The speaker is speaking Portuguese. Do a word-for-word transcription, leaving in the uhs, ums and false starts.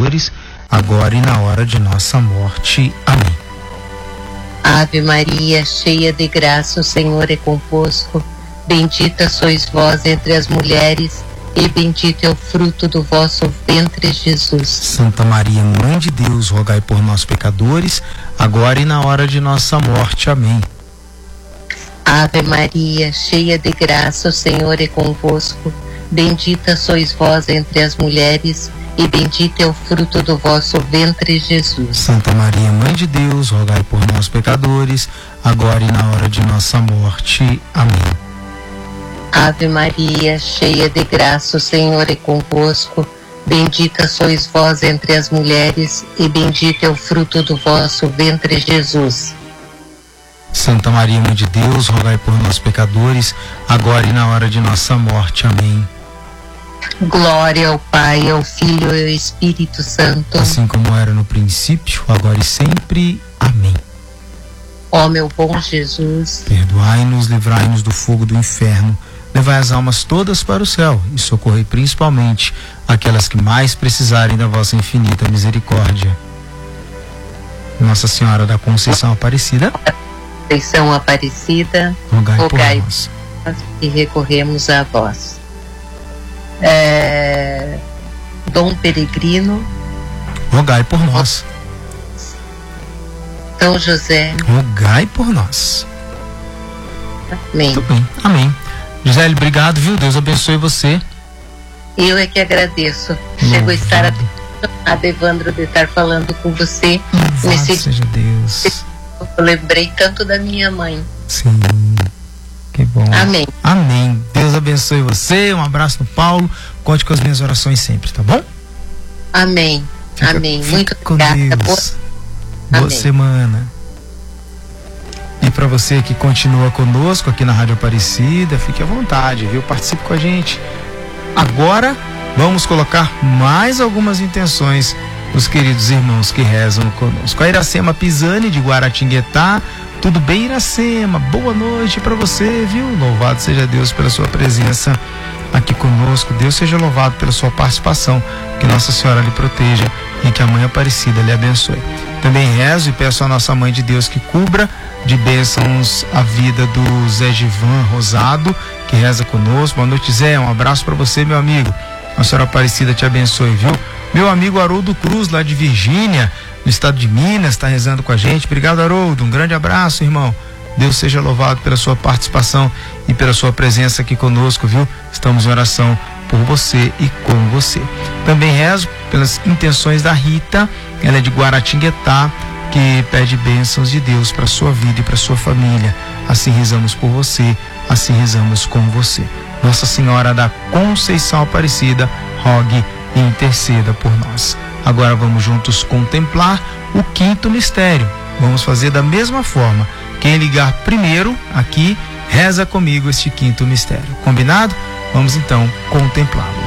pecadores, agora e na hora de nossa morte. Amém. Ave Maria, cheia de graça, o Senhor é convosco. Bendita sois vós entre as mulheres, e bendito é o fruto do vosso ventre, Jesus. Santa Maria, Mãe de Deus, rogai por nós, pecadores, agora e na hora de nossa morte. Amém. Ave Maria, cheia de graça, o Senhor é convosco. Bendita sois vós entre as mulheres, e bendito é o fruto do vosso ventre, Jesus. Santa Maria, Mãe de Deus, rogai por nós, pecadores, agora e na hora de nossa morte. Amém. Ave Maria, cheia de graça, o Senhor é convosco. Bendita sois vós entre as mulheres, e bendito é o fruto do vosso ventre, Jesus. Santa Maria, Mãe de Deus, rogai por nós, pecadores, agora e na hora de nossa morte. Amém. Glória ao Pai, ao Filho e ao Espírito Santo. Assim como era no princípio, agora e sempre. Amém. Ó meu bom Jesus, perdoai-nos, livrai-nos do fogo do inferno, levai as almas todas para o céu e socorrei principalmente aquelas que mais precisarem da vossa infinita misericórdia. Nossa Senhora da Conceição Aparecida, Conceição Aparecida, rogai, rogai por nós. E recorremos a vós. É... Dom Peregrino, rogai por nós. São José, rogai por nós. Amém. Muito bem, amém. Gisele, obrigado, viu? Deus abençoe você. Eu é que agradeço. Louvado. Chego a estar abençoada, Evandro, de estar falando com você. Louvado seja Deus. Eu lembrei tanto da minha mãe. Sim, que bom. Amém. Amém. Deus abençoe você. Um abraço no Paulo. Conte com as minhas orações sempre, tá bom? Amém. Fica, Amém. fica Muito com obrigada. Deus. Boa, Boa Amém. semana. E para você que continua conosco aqui na Rádio Aparecida, fique à vontade, viu? Participe com a gente. Agora vamos colocar mais algumas intenções dos queridos irmãos que rezam conosco. A Iracema Pisani, de Guaratinguetá. Tudo bem, Iracema? Boa noite para você, viu? Louvado seja Deus pela sua presença aqui conosco. Deus seja louvado pela sua participação. Que Nossa Senhora lhe proteja e que a Mãe Aparecida lhe abençoe. Também rezo e peço a nossa Mãe de Deus que cubra de bênçãos a vida do Zé Givan Rosado, que reza conosco. Boa noite, Zé. Um abraço para você, meu amigo. A Senhora Aparecida te abençoe, viu? Meu amigo Haroldo Cruz, lá de Virgínia, no estado de Minas, está rezando com a gente. Obrigado, Haroldo. Um grande abraço, irmão. Deus seja louvado pela sua participação e pela sua presença aqui conosco, viu? Estamos em oração por você e com você. Também rezo pelas intenções da Rita, ela é de Guaratinguetá, que pede bênçãos de Deus para sua vida e para sua família. Assim rezamos por você, assim rezamos com você. Nossa Senhora da Conceição Aparecida, rogue e interceda por nós. Agora vamos juntos contemplar o quinto mistério. Vamos fazer da mesma forma. Quem ligar primeiro aqui, reza comigo este quinto mistério. Combinado? Vamos então contemplá-lo.